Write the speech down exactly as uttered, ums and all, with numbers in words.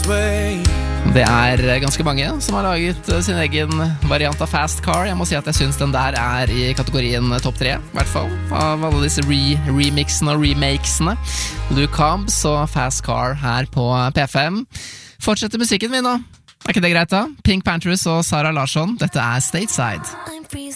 Det er ganske mange som har laget sin egen variant av Fast Car. Jeg må si at jeg synes den der er i kategorien topp tre, i hvert fall, av alle disse re remixene og remakesene. Luke Combs og Fast Car her på P fem. Fortsetter musikken min nå. Er ikke det greit da? Pink Panthers og Sarah Larsson. Dette er Stateside.